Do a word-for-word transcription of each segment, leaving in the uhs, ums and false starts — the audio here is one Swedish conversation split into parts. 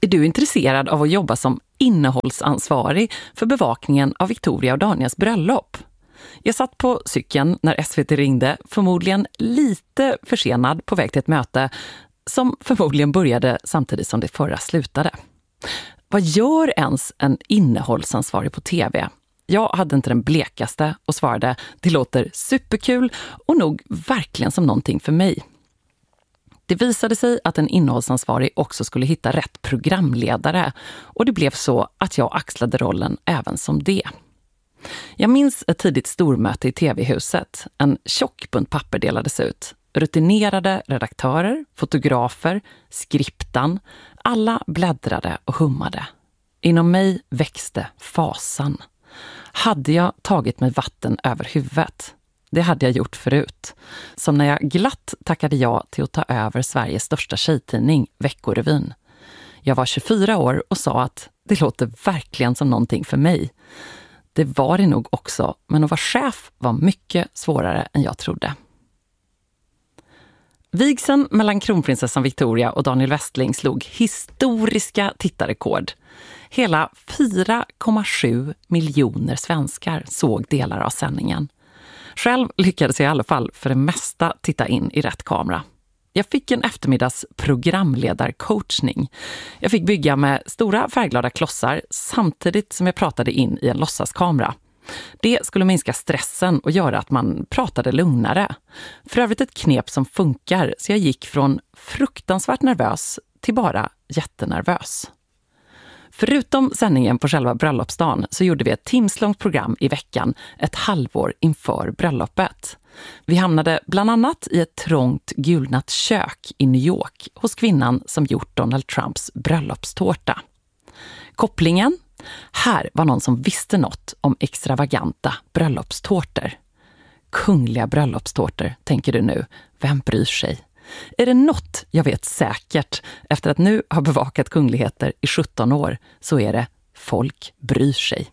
Är du intresserad av att jobba som innehållsansvarig för bevakningen av Victoria och Daniels bröllop? Jag satt på cykeln när S V T ringde, förmodligen lite försenad på väg till ett möte som förmodligen började samtidigt som det förra slutade. Vad gör ens en innehållsansvarig på T V? Jag hade inte den blekaste och svarade, det låter superkul och nog verkligen som någonting för mig. Det visade sig att en innehållsansvarig också skulle hitta rätt programledare och det blev så att jag axlade rollen även som det. Jag minns ett tidigt stormöte i T V-huset. En tjock bunt papper delades ut. Rutinerade redaktörer, fotografer, skriptan, alla bläddrade och hummade. Inom mig växte fasan. Hade jag tagit mig vatten över huvudet? Det hade jag gjort förut. Som när jag glatt tackade ja till att ta över Sveriges största tjejtidning, Veckorevyn. Jag var tjugofyra år och sa att det låter verkligen som någonting för mig. Det var det nog också, men att vara chef var mycket svårare än jag trodde. Vigseln mellan kronprinsessan Victoria och Daniel Westling slog historiska tittarrekord. Hela fyra komma sju miljoner svenskar såg delar av sändningen. Själv lyckades jag i alla fall för det mesta titta in i rätt kamera. Jag fick en eftermiddags programledarcoachning. Jag fick bygga med stora färgglada klossar samtidigt som jag pratade in i en låtsaskamera. Det skulle minska stressen och göra att man pratade lugnare. För övrigt ett knep som funkar, så jag gick från fruktansvärt nervös till bara jättenervös. Förutom sändningen på själva bröllopsdagen så gjorde vi ett timslångt program i veckan ett halvår inför bröllopet. Vi hamnade bland annat i ett trångt gulnat kök i New York hos kvinnan som gjort Donald Trumps bröllopstårta. Kopplingen? Här var någon som visste något om extravaganta bröllopstårtor. Kungliga bröllopstårtor, tänker du nu. Vem bryr sig? Är det något jag vet säkert efter att nu ha bevakat kungligheter i sjutton år så är det folk bryr sig.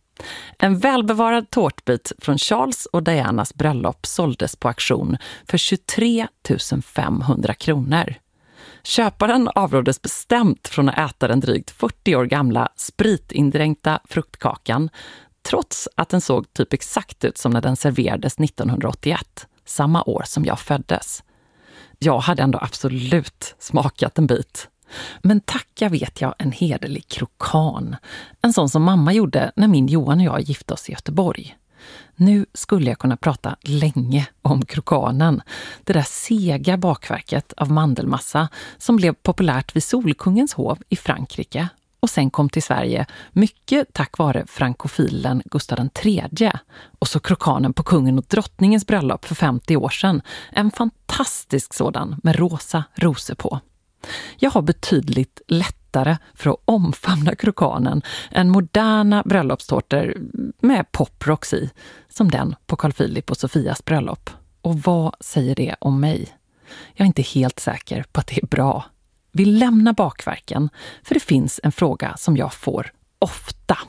En välbevarad tårtbit från Charles och Dianas bröllop såldes på auktion för tjugotre tusen femhundra kronor. Köparen avråddes bestämt från att äta den drygt fyrtio år gamla spritindränkta fruktkakan trots att den såg typ exakt ut som när den serverades nittonhundraåttioett, samma år som jag föddes. Jag hade ändå absolut smakat en bit. Men tacka vet jag en hederlig krokan. En sån som mamma gjorde när min Johan och jag gifte oss i Göteborg. Nu skulle jag kunna prata länge om krokanen. Det där sega bakverket av mandelmassa som blev populärt vid Solkungens hov i Frankrike och sen kom till Sverige mycket tack vare frankofilen Gustav den tredje. Och så krokanen på kungen och drottningens bröllop för femtio år sedan. En fantastisk sådan med rosa rosor på. Jag har betydligt lättare för att omfamna krokanen än moderna bröllopstårtor med poprocks i, som den på Carl Philip och Sofias bröllop. Och vad säger det om mig? Jag är inte helt säker på att det är bra. Vi lämnar bakverken, för det finns en fråga som jag får ofta.